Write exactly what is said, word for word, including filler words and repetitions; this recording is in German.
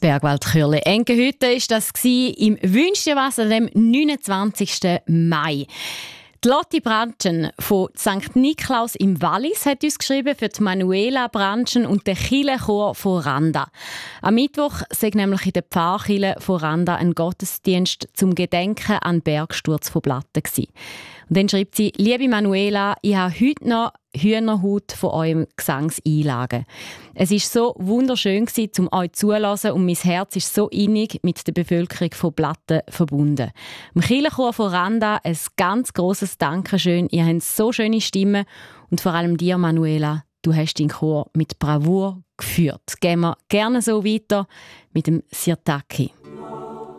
Bergwald-Chörli. Enkenhütte war das im «Wünsch dir was» an dem neunundzwanzigsten Mai. Die Lotti Brandschen von Sankt Niklaus im Wallis hat uns geschrieben für die Manuela Brandschen und den Kirchenchor von Randa. Am Mittwoch sei nämlich in der Pfarrkirche von Randa ein Gottesdienst zum Gedenken an den Bergsturz von Blatten gewesen. Und dann schreibt sie: «Liebe Manuela, ich habe heute noch Hühnerhaut von eurem Gesangseinlagen. Es war so wunderschön gewesen, um euch zuzulassen, und mein Herz ist so innig mit der Bevölkerung von Blatten verbunden. Im Kirchenchor von Randa ein ganz grosses Dankeschön. Ihr habt so schöne Stimmen und vor allem dir, Manuela, du hast den Chor mit Bravour geführt.» Gehen wir gerne so weiter mit dem Sirtaki.